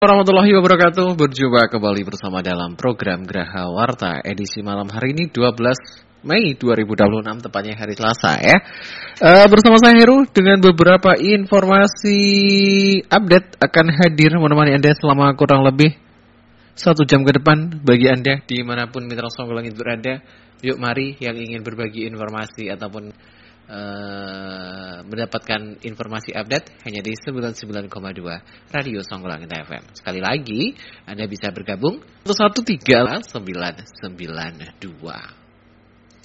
Warahmatullahi wabarakatuh. Berjumpa kembali bersama dalam program Graha Warta edisi malam hari ini 12 Mei 2026, tepatnya hari Selasa ya. Bersama saya Heru dengan beberapa informasi update akan hadir menemani Anda selama kurang lebih 1 jam ke depan bagi Anda dimanapun Mitra Songgol Langit berada. Yuk mari yang ingin berbagi informasi ataupun mendapatkan informasi update hanya di 99,2 Radio Songgol Langit FM. Sekali lagi Anda bisa bergabung 113 992.